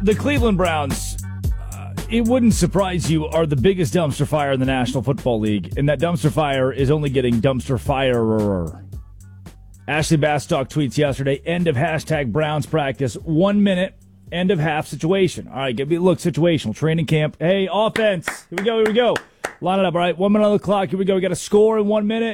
The Cleveland Browns, it wouldn't surprise you, are the biggest dumpster fire in the National Football League, and that dumpster fire is only getting dumpster firer. Ashley Bastock tweets yesterday, end of hashtag Browns practice, 1 minute, end of half situation. All right, give me a look, situational, training camp. Hey, offense, here we go. Line it up, all right, 1 minute on the clock, here we go. We got a score in 1 minute.